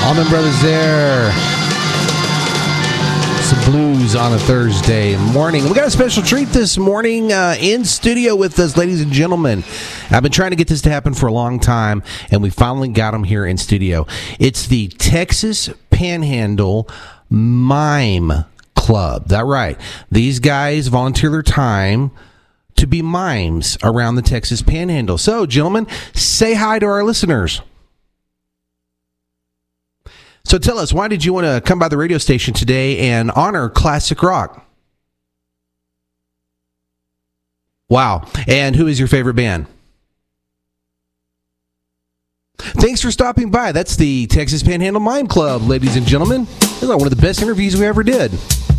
Allman Brothers there. Some blues on a Thursday morning. We got a special treat this morning in studio with us, ladies and gentlemen. I've been trying to get this to happen for a long time, and we finally got them here in studio. It's the Texas Panhandle Mime Club. That's right. These guys volunteer their time to be mimes around the Texas Panhandle. So, gentlemen, say hi to our listeners. So tell us, why did you want to come by the radio station today and honor classic rock? Wow. And who is your favorite band? Thanks for stopping by. That's the Texas Panhandle Mime Club, ladies and gentlemen. This is one of the best interviews we ever did.